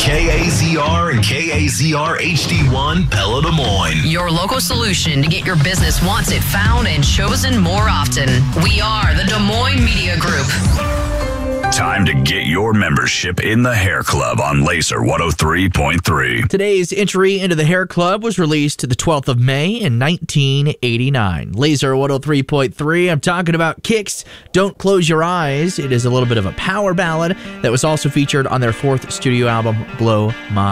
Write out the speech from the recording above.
KAZR and KAZR HD1 Pella Des Moines. Your local solution to get your business wants it found and chosen more often. We are the Des Moines Media Group. Time to get your membership in the Hair Club on Laser 103.3. Today's entry into the Hair Club was released the 12th of May in 1989. Laser 103.3, I'm talking about Kix, Don't Close Your Eyes. It is a little bit of a power ballad that was also featured on their fourth studio album, Blow My